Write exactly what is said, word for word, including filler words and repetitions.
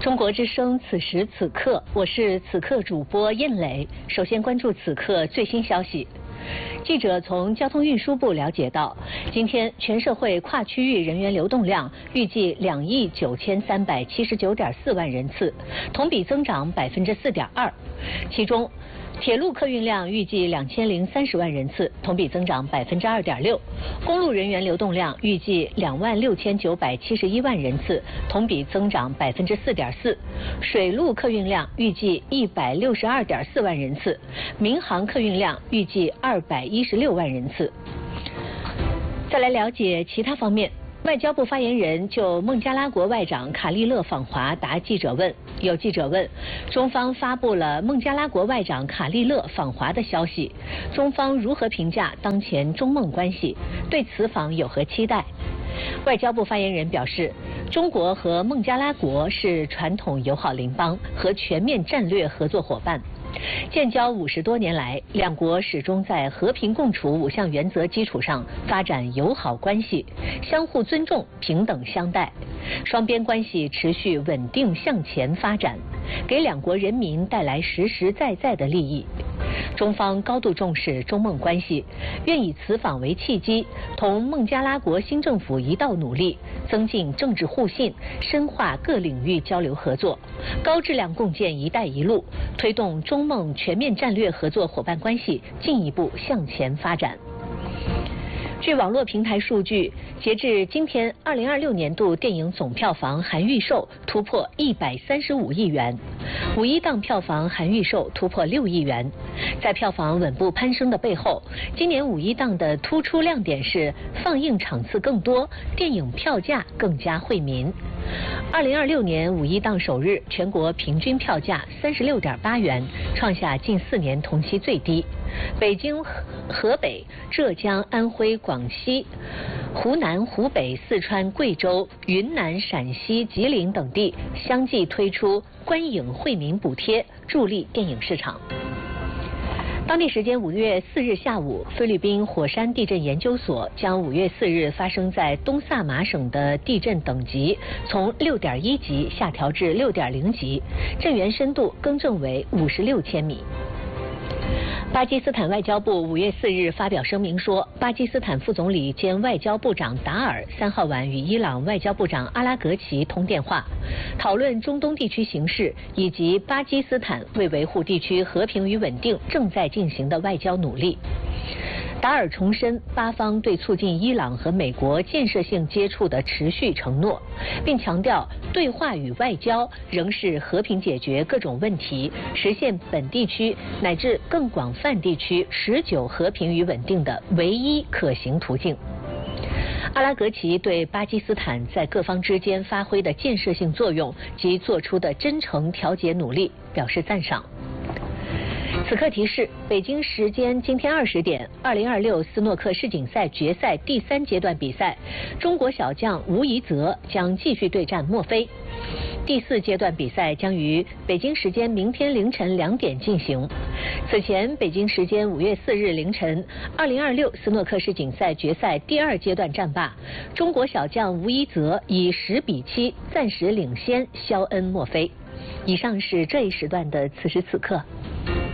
中国之声，此时此刻，我是此刻主播燕磊。首先关注此刻最新消息。记者从交通运输部了解到，今天全社会跨区域人员流动量预计两亿九千三百七十九点四万人次，同比增长百分之四点二。其中，铁路客运量预计两千零三十万人次，同比增长百分之二点六；公路人员流动量预计两万六千九百七十一万人次，同比增长百分之四点四；水路客运量预计一百六十二点四万人次，民航客运量预计二百一十六万人次。再来了解其他方面。外交部发言人就孟加拉国外长卡利勒访华答记者问。有记者问，中方发布了孟加拉国外长卡利勒访华的消息，中方如何评价当前中孟关系？对此访有何期待？外交部发言人表示，中国和孟加拉国是传统友好邻邦和全面战略合作伙伴。建交五十多年来，两国始终在和平共处五项原则基础上发展友好关系，相互尊重、平等相待，双边关系持续稳定向前发展，给两国人民带来实实在在的利益。中方高度重视中孟关系，愿以此访为契机，同孟加拉国新政府一道努力，增进政治互信，深化各领域交流合作，高质量共建“一带一路”，推动中孟全面战略合作伙伴关系进一步向前发展。据网络平台数据，截至今天，二零二六年度电影总票房含预售突破一百三十五亿元，五一档票房含预售突破六亿元。在票房稳步攀升的背后，今年五一档的突出亮点是放映场次更多，电影票价更加惠民。二零二六年五一档首日，全国平均票价三十六点八元，创下近四年同期最低。北京、河北、浙江、安徽、广西、湖南、湖北、四川、贵州、云南、陕西、吉林等地相继推出观影惠民补贴，助力电影市场。当地时间五月四日下午，菲律宾火山地震研究所将五月四日发生在东萨马省的地震等级从六点一级下调至六点零级，震源深度更正为五十六千米。巴基斯坦外交部五月四日发表声明说，巴基斯坦副总理兼外交部长达尔三号晚与伊朗外交部长阿拉格齐通电话，讨论中东地区形势以及巴基斯坦为维护地区和平与稳定正在进行的外交努力。达尔重申巴方对促进伊朗和美国建设性接触的持续承诺，并强调对话与外交仍是和平解决各种问题、实现本地区乃至更广泛地区持久和平与稳定的唯一可行途径。阿拉格齐对巴基斯坦在各方之间发挥的建设性作用及做出的真诚调解努力表示赞赏。此刻提示：北京时间今天二十点，二零二六斯诺克世锦赛决赛第三阶段比赛，中国小将吴怡泽将继续对战墨菲。第四阶段比赛将于北京时间明天凌晨两点进行。此前，北京时间五月四日凌晨，二零二六斯诺克世锦赛决赛第二阶段战罢，中国小将吴怡泽以十比七暂时领先肖恩墨菲。以上是这一时段的此时此刻。